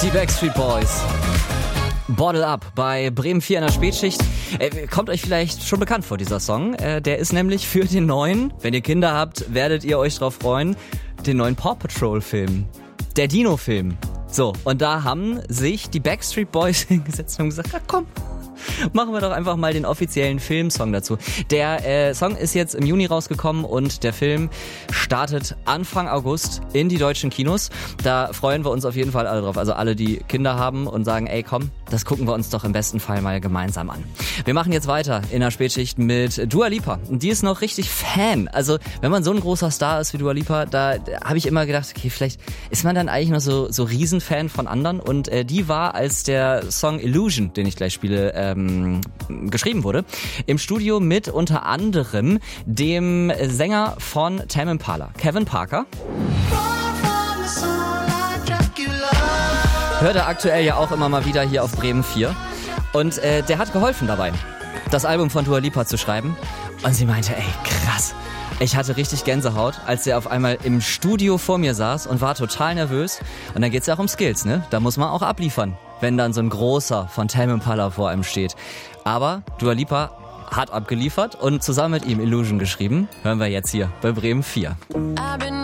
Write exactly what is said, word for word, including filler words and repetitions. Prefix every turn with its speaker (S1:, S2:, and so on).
S1: Die Backstreet Boys. Bottle Up bei Bremen vier in der Spätschicht. Äh, kommt euch vielleicht schon bekannt vor, dieser Song. Äh, der ist nämlich für den neuen, wenn ihr Kinder habt, werdet ihr euch drauf freuen, den neuen Paw Patrol Film. Der Dino-Film. So, und da haben sich die Backstreet Boys hingesetzt und gesagt, ja, komm, machen wir doch einfach mal den offiziellen Filmsong dazu. Der äh, Song ist jetzt im Juni rausgekommen und der Film startet Anfang August in die deutschen Kinos. Da freuen wir uns auf jeden Fall alle drauf. Also alle, die Kinder haben und sagen, ey komm, das gucken wir uns doch im besten Fall mal gemeinsam an. Wir machen jetzt weiter in der Spätschicht mit Dua Lipa. Und die ist noch richtig Fan. Also wenn man so ein großer Star ist wie Dua Lipa, da habe ich immer gedacht, okay, vielleicht ist man dann eigentlich noch so, so Riesenfan von anderen. Und äh, die war, als der Song Illusion, den ich gleich spiele, äh, geschrieben wurde, im Studio mit unter anderem dem Sänger von Tame Impala, Kevin Parker. Hört er aktuell ja auch immer mal wieder hier auf Bremen vier. Und äh, der hat geholfen dabei, das Album von Dua Lipa zu schreiben. Und sie meinte, ey, krass. Ich hatte richtig Gänsehaut, als er auf einmal im Studio vor mir saß und war total nervös. Und dann geht's ja auch um Skills, ne? Da muss man auch abliefern, wenn dann so ein großer von Tame Impala vor einem steht. Aber Dua Lipa hat abgeliefert und zusammen mit ihm Illusion geschrieben. Hören wir jetzt hier bei Bremen vier.